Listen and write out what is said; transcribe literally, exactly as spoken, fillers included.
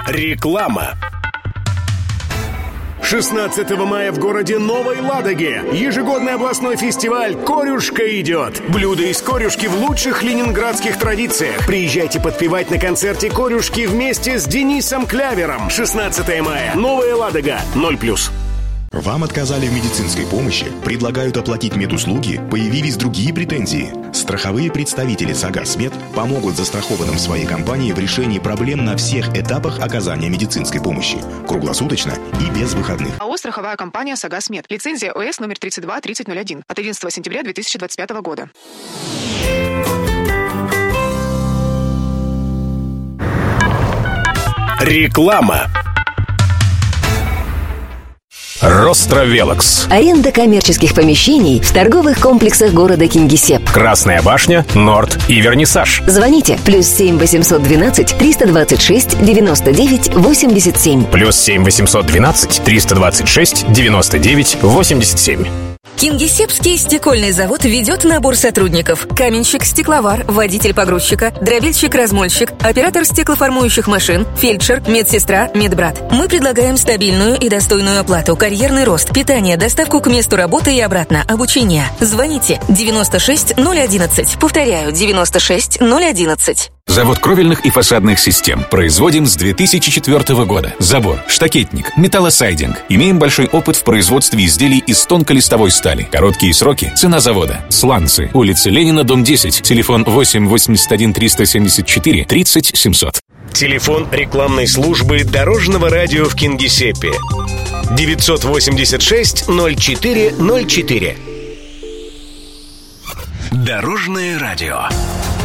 Реклама. шестнадцатого мая в городе Новой Ладоге ежегодный областной фестиваль «Корюшка идет». Блюда из корюшки в лучших ленинградских традициях. Приезжайте подпевать на концерте «Корюшки» вместе с Денисом Клявером. шестнадцатого мая. Новая Ладога. ноль плюс. Вам отказали в медицинской помощи, предлагают оплатить медуслуги, появились другие претензии. Страховые представители «Сагасмед» помогут застрахованным своей компании в решении проблем на всех этапах оказания медицинской помощи. Круглосуточно и без выходных. АО «Страховая компания Сагасмед». Лицензия ОС номер тридцать два тридцать ноль один от одиннадцатого сентября две тысячи двадцать пятого года. Реклама. Ростровелокс. Аренда коммерческих помещений в торговых комплексах города Кингисепп. Красная башня, Норд и Вернисаж. Звоните. Плюс семь восемьсот двенадцать триста двадцать шесть девяносто девять восемьдесят семь. Плюс семь восемьсот двенадцать триста двадцать шесть девяносто девять восемьдесят семь. Кингисеппский стекольный завод ведет набор сотрудников. Каменщик, стекловар, водитель погрузчика, дробильщик-размольщик, оператор стеклоформующих машин, фельдшер, медсестра, медбрат. Мы предлагаем стабильную и достойную оплату, карьерный рост, питание, доставку к месту работы и обратно, обучение. Звоните девяносто шесть ноль одиннадцать. Повторяю, девяносто шесть ноль одиннадцать. Завод кровельных и фасадных систем. Производим с две тысячи четвёртого года. Забор, штакетник, металлосайдинг. Имеем большой опыт в производстве изделий из тонколистовой стали. Короткие сроки. Цена завода. Сланцы. Улица Ленина, дом десять. Телефон восемь восемьдесят один триста семьдесят четыре тридцать семьсот. Телефон рекламной службы Дорожного радио в Кингисеппе. девятьсот восемьдесят шесть ноль четыре ноль четыре. Дорожное радио.